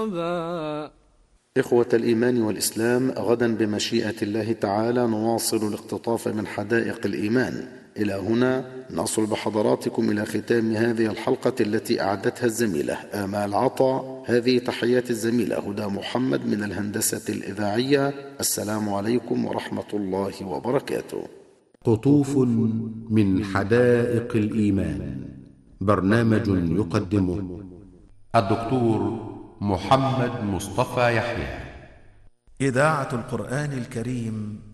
صبابا. إخوة الإيمان والإسلام، غدا بمشيئة الله تعالى نواصل الاقتطاف من حدائق الإيمان. إلى هنا نصل بحضراتكم إلى ختام هذه الحلقة التي أعدتها الزميلة آمال عطا. هذه تحيات الزميلة هدى محمد من الهندسة الإذاعية. السلام عليكم ورحمة الله وبركاته. قطوف من حدائق الإيمان، برنامج يقدمه الدكتور محمد مصطفى يحيى. إذاعة القرآن الكريم